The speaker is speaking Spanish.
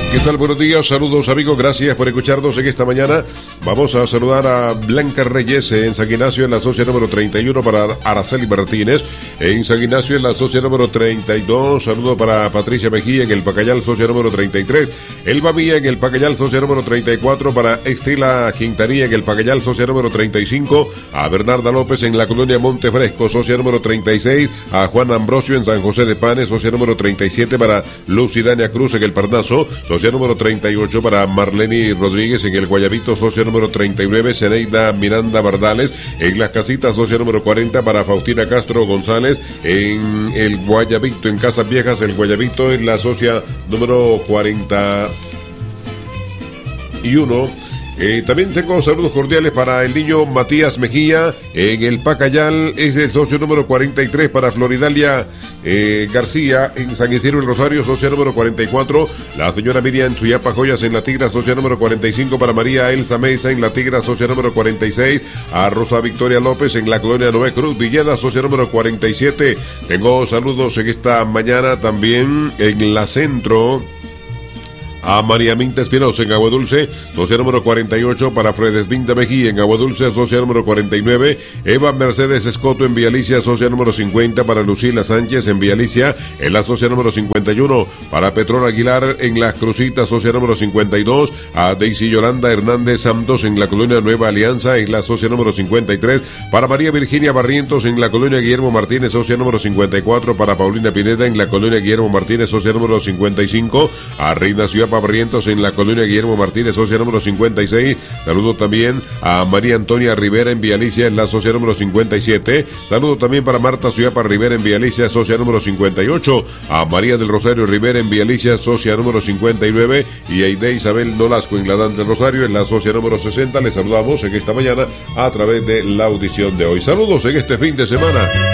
¿Qué tal? Buenos días, saludos amigos, gracias por escucharnos en esta mañana. Vamos a saludar a Blanca Reyes en San Ignacio en la socia número 31 para Araceli Martínez. En San Ignacio en la socia número 32, saludo para Patricia Mejía en el Pacayal, socia número 33. Elba Vía en el Pacayal, socia número 34 para Estela Quintanilla en el Pacayal, socia número 35. A Bernarda López en la colonia Montefresco, socia número 36. A Juan Ambrosio en San José de Panes, socia número 37 para Lucidania Cruz en el Parnaso, socia número 38 para Marlene Rodríguez en el Guayabito, socia número 39, Zeneida Miranda Bardales en Las Casitas, socia número 40 para Faustina Castro González en el Guayabito, en Casas Viejas, el Guayabito en la socia número 41. También tengo saludos cordiales para el niño Matías Mejía en el Pacayal, es el socio número 43 para Floridalia García en San Isidro del Rosario, socia número 44. La señora Miriam Chuyapa Joyas en La Tigra, socia número 45 para María Elsa Mesa en La Tigra, socia número 46. A Rosa Victoria López en la colonia Noé Cruz Villeda, socia número 47. Tengo saludos en esta mañana también en la Centro a María Minta Espinosa en Agua Dulce, socia número 48 para Fredes Vinda Mejía en Agua Dulce, socia número 49. Eva Mercedes Escoto en Vialicia, socia número 50 para Lucila Sánchez en Vialicia, en la socia número 51. Para Petrón Aguilar en Las Crucitas, socia número 52. A Daisy Yolanda Hernández Santos en la colonia Nueva Alianza, en la socia número 53. Para María Virginia Barrientos en la colonia Guillermo Martínez, socia número 54. Para Paulina Pineda en la colonia Guillermo Martínez, socia número 55. A Reina Ciudad Barrientos en la colonia Guillermo Martínez, socia número 56. Saludo también a María Antonia Rivera en Vialicia, en la socia número 57. Saludo también para Marta Ciudapa Rivera en Vialicia, socia número 58. A María del Rosario Rivera en Vialicia, socia número 59. Y a Aide Isabel Nolasco en la Dan del Rosario, en la socia número 60. Les saludamos en esta mañana a través de la audición de hoy. Saludos en este fin de semana.